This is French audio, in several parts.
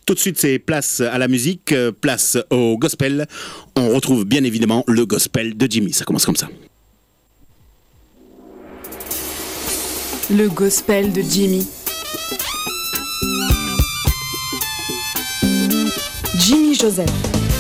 Tout de suite, c'est place à la musique, place au gospel. On retrouve bien évidemment le gospel de Jimmy. Ça commence comme ça. Le gospel de Jimmy. Jimmy Joseph.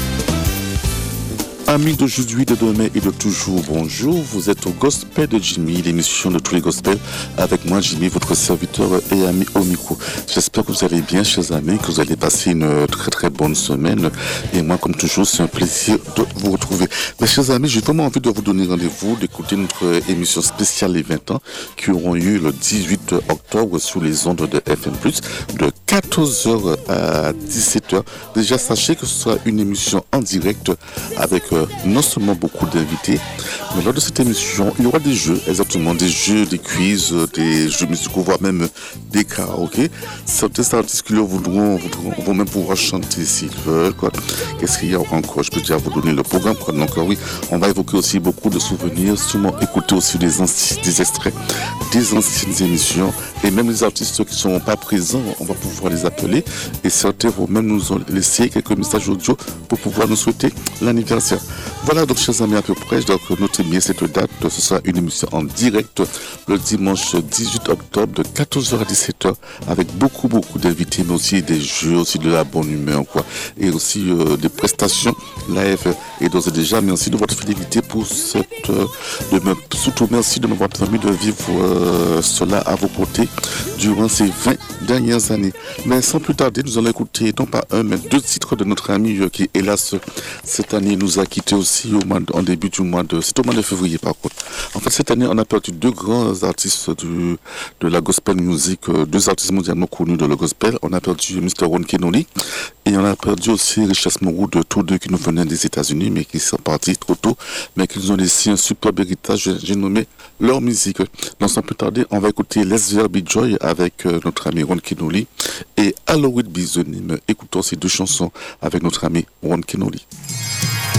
Amis d'aujourd'hui, de demain et de toujours, bonjour. Vous êtes au Gospel de Jimmy, l'émission de tous les gospels. Avec moi, Jimmy, votre serviteur et ami au micro. J'espère que vous allez bien, chers amis, que vous allez passer une très très bonne semaine. Et moi, comme toujours, c'est un plaisir de vous retrouver. Mes chers amis, j'ai vraiment envie de vous donner rendez-vous, d'écouter notre émission spéciale les 20 ans qui auront eu le 18 octobre sur les ondes de FM+, de 14h à 17h. Déjà, sachez que ce sera une émission en direct avec non seulement beaucoup d'invités, mais lors de cette émission, il y aura des jeux, exactement, des jeux, des quiz, des jeux musicaux, voire même des karaokés. Certains artistes qui le voudront vont même pouvoir chanter s'ils veulent, quoi. Qu'est-ce qu'il y a encore? Je peux déjà vous donner le programme, quoi. Donc oui, on va évoquer aussi beaucoup de souvenirs, sûrement écouter aussi des extraits des anciennes émissions, et même les artistes qui ne sont pas présents, on va pouvoir les appeler, et certains vont même nous laisser quelques messages audio pour pouvoir nous souhaiter l'anniversaire. Voilà, donc chers amis, à peu près, donc notez bien cette date. Ce sera une émission en direct le dimanche 18 octobre de 14h à 17h avec beaucoup d'invités, mais aussi des jeux, aussi de la bonne humeur, quoi. Et aussi des prestations live. Et d'ores et déjà, merci de votre fidélité pour surtout merci de m'avoir permis de vivre cela à vos côtés durant ces 20 dernières années. Mais sans plus tarder, nous allons écouter non pas un, mais deux titres de notre ami qui, hélas, cette année nous a quittés aussi en début du mois c'est au mois de février par contre. En fait, cette année, on a perdu deux grands artistes de la gospel music, deux artistes mondialement connus de la gospel. On a perdu Mr. Ron Kenoly et on a perdu aussi Richesse Moreau, de tous deux qui nous venaient des États-Unis, mais qui sont partis trop tôt, mais qui nous ont laissé un superbe héritage. J'ai nommé leur musique. Donc, sans plus tarder, on va écouter Let's There Be Joy avec notre ami Ron Kenoly et Halloween Be the Name. Écoutons ces deux chansons avec notre ami Ron Kenoly.